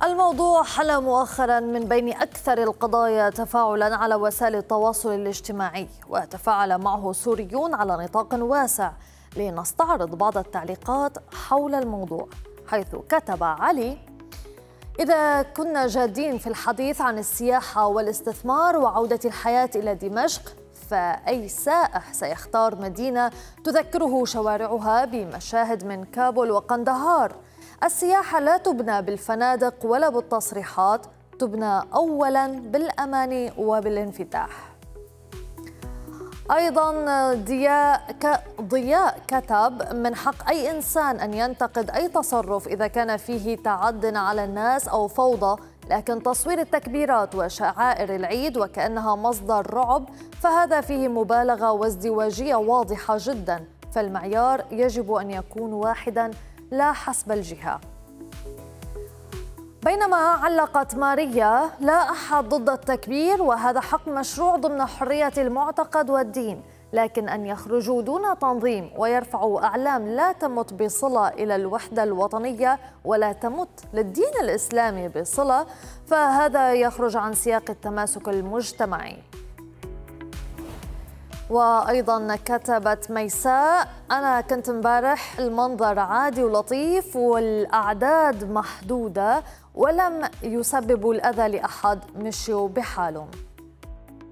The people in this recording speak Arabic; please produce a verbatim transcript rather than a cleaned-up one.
الموضوع حل مؤخرا من بين أكثر القضايا تفاعلا على وسائل التواصل الاجتماعي، وتفاعل معه سوريون على نطاق واسع. لنستعرض بعض التعليقات حول الموضوع، حيث كتب علي: إذا كنا جادين في الحديث عن السياحة والاستثمار وعودة الحياة إلى دمشق، فأي سائح سيختار مدينة تذكره شوارعها بمشاهد من كابول وقندهار؟ السياحة لا تبنى بالفنادق ولا بالتصريحات، تبنى أولاً بالأمان وبالانفتاح. أيضاً ضياء ضياء كتب: من حق أي إنسان أن ينتقد أي تصرف إذا كان فيه تعد على الناس أو فوضى، لكن تصوير التكبيرات وشعائر العيد وكأنها مصدر رعب فهذا فيه مبالغة وازدواجية واضحة جداً، فالمعيار يجب أن يكون واحداً لا حسب الجهة. بينما علقت ماريا: لا أحد ضد التكبير، وهذا حق مشروع ضمن حرية المعتقد والدين، لكن أن يخرجوا دون تنظيم ويرفعوا أعلام لا تمت بصلة إلى الوحدة الوطنية ولا تمت للدين الإسلامي بصلة، فهذا يخرج عن سياق التماسك المجتمعي. وأيضا كتبت ميساء: أنا كنت امبارح المنظر عادي ولطيف والأعداد محدودة ولم يسببوا الأذى لأحد، مشوا بحالهم.